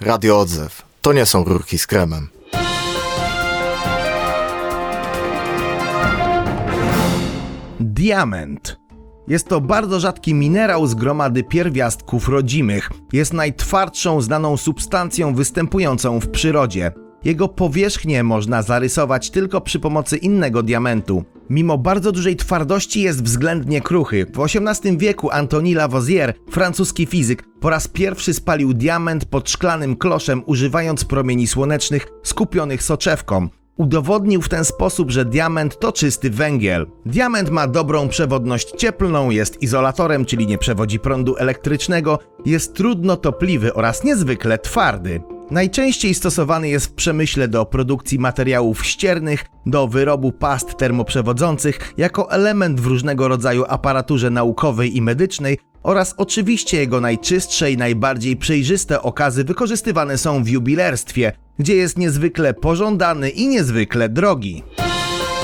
Radio Odzew. To nie są rurki z kremem. Diament. Jest to bardzo rzadki minerał z gromady pierwiastków rodzimych. Jest najtwardszą znaną substancją występującą w przyrodzie. Jego powierzchnię można zarysować tylko przy pomocy innego diamentu. Mimo bardzo dużej twardości jest względnie kruchy. W XVIII wieku Antoni Lavoisier, francuski fizyk, po raz pierwszy spalił diament pod szklanym kloszem, używając promieni słonecznych skupionych soczewką. Udowodnił w ten sposób, że diament to czysty węgiel. Diament ma dobrą przewodność cieplną, jest izolatorem, czyli nie przewodzi prądu elektrycznego, jest trudno topliwy oraz niezwykle twardy. Najczęściej stosowany jest w przemyśle do produkcji materiałów ściernych, do wyrobu past termoprzewodzących, jako element w różnego rodzaju aparaturze naukowej i medycznej oraz oczywiście jego najczystsze i najbardziej przejrzyste okazy wykorzystywane są w jubilerstwie, gdzie jest niezwykle pożądany i niezwykle drogi.